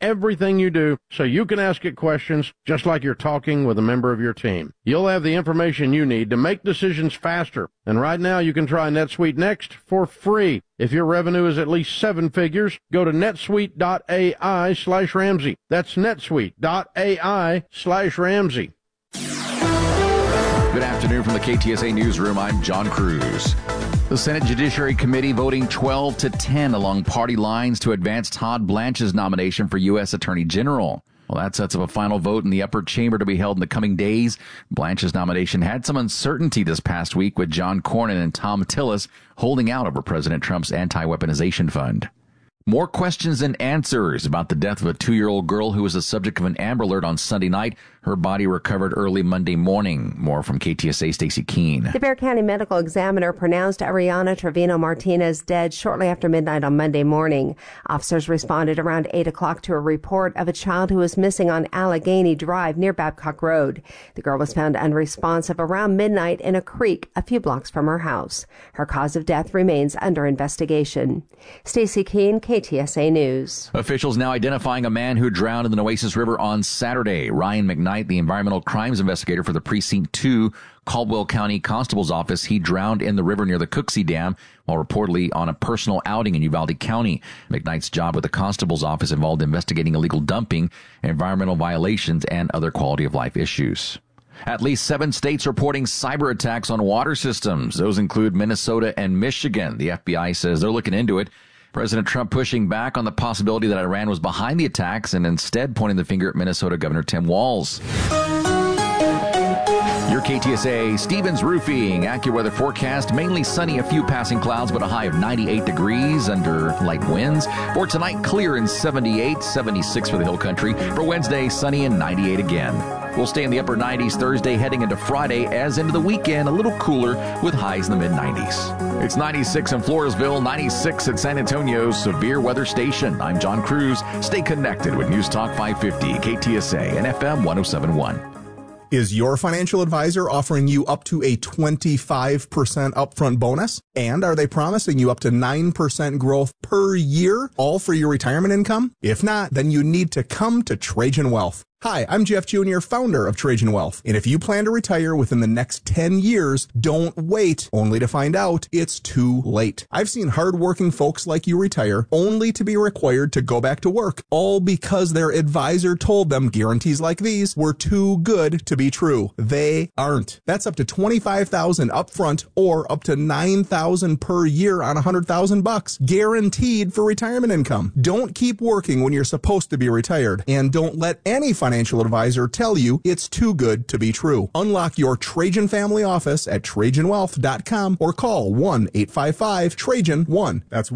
everything you do so you can ask it questions just like you're talking with a member of your team. You'll have the information you need to make decisions faster. And right now you can try NetSuite Next for free. If your revenue is at least 7 figures, go to netsuite.ai/Ramsey. That's netsuite.ai/Ramsey. Good afternoon from the KTSA Newsroom. I'm John Cruz. The Senate Judiciary Committee voting 12-10 along party lines to advance Todd Blanche's nomination for U.S. Attorney General. Well, that sets up a final vote in the upper chamber to be held in the coming days. Blanche's nomination had some uncertainty this past week with John Cornyn and Thom Tillis holding out over President Trump's anti-weaponization fund. More questions than answers about the death of a 2-year-old girl who was the subject of an Amber Alert on Sunday night. Her body recovered early Monday morning. More from KTSA Stacey Keene. The Bexar County Medical Examiner pronounced Ariana Trevino Martinez dead shortly after midnight on Monday morning. Officers responded around 8 o'clock to a report of a child who was missing on Allegheny Drive near Babcock Road. The girl was found unresponsive around midnight in a creek a few blocks from her house. Her cause of death remains under investigation. Stacey Keene, KTSA News. Officials now identifying a man who drowned in the Nueces River on Saturday. Ryan McKnight, the environmental crimes investigator for the Precinct 2 Caldwell County Constable's Office, he drowned in the river near the Cooksey Dam while reportedly on a personal outing in Uvalde County. McKnight's job with the Constable's Office involved investigating illegal dumping, environmental violations, and other quality of life issues. At least 7 states reporting cyber attacks on water systems. Those include Minnesota and Michigan. The FBI says they're looking into it. President Trump pushing back on the possibility that Iran was behind the attacks and instead pointing the finger at Minnesota Governor Tim Walz. Your KTSA Stevens Roofing AccuWeather forecast. Mainly sunny, a few passing clouds, but a high of 98 degrees under light winds. For tonight, clear and 78, 76 for the hill country. For Wednesday, sunny and 98 again. We'll stay in the upper 90s Thursday heading into Friday, as into the weekend, a little cooler with highs in the mid-90s. It's 96 in Floresville, 96 at San Antonio's Severe Weather Station. I'm John Cruz. Stay connected with News Talk 550, KTSA, and FM 1071. Is your financial advisor offering you up to a 25% upfront bonus? And are they promising you up to 9% growth per year, all for your retirement income? If not, then you need to come to Trajan Wealth. Hi, I'm Jeff Jr., founder of Trajan Wealth. And if you plan to retire within the next 10 years, don't wait only to find out it's too late. I've seen hardworking folks like you retire only to be required to go back to work, all because their advisor told them guarantees like these were too good to be true. They aren't. That's up to $25,000 upfront or up to $9,000 per year on $100,000 guaranteed for retirement income. Don't keep working when you're supposed to be retired, and don't let any financial advisor tell you it's too good to be true. Unlock your Trajan family office at TrajanWealth.com or call 1-855-TRAJAN-1. That's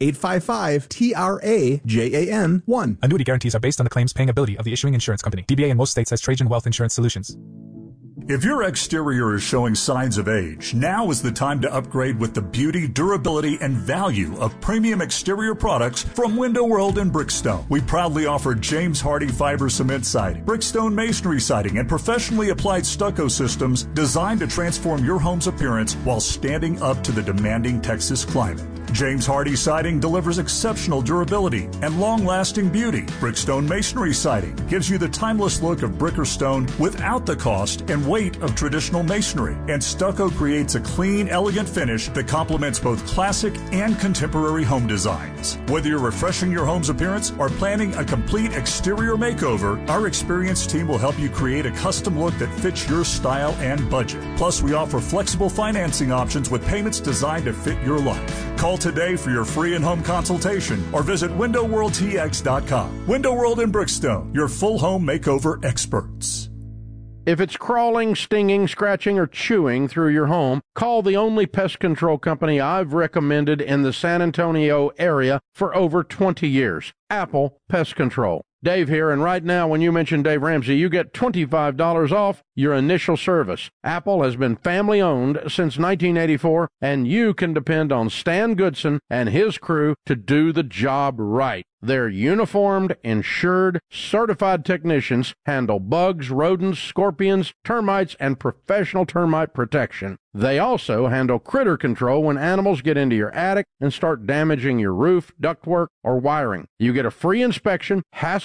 1-855-TRAJAN-1. Annuity guarantees are based on the claims paying ability of the issuing insurance company. DBA in most states has Trajan Wealth Insurance Solutions. If your exterior is showing signs of age, now is the time to upgrade with the beauty, durability, and value of premium exterior products from Window World and Brickstone. We proudly offer James Hardie fiber cement siding, Brickstone masonry siding, and professionally applied stucco systems designed to transform your home's appearance while standing up to the demanding Texas climate. James Hardie siding delivers exceptional durability and long-lasting beauty. Brickstone masonry siding gives you the timeless look of brick or stone without the cost and weight of traditional masonry. And stucco creates a clean, elegant finish that complements both classic and contemporary home designs. Whether you're refreshing your home's appearance or planning a complete exterior makeover, our experienced team will help you create a custom look that fits your style and budget. Plus, we offer flexible financing options with payments designed to fit your life. Call today for your free in-home consultation or visit WindowWorldTX.com. Window World in Brickstone, your full home makeover experts. If it's crawling, stinging, scratching, or chewing through your home, call the only pest control company I've recommended in the San Antonio area for over 20 years, Apple Pest Control. Dave here, and right now when you mention Dave Ramsey, you get $25 off your initial service. Apple has been family-owned since 1984, and you can depend on Stan Goodson and his crew to do the job right. Their uniformed, insured, certified technicians handle bugs, rodents, scorpions, termites, and professional termite protection. They also handle critter control when animals get into your attic and start damaging your roof, ductwork, or wiring. You get a free inspection, hassle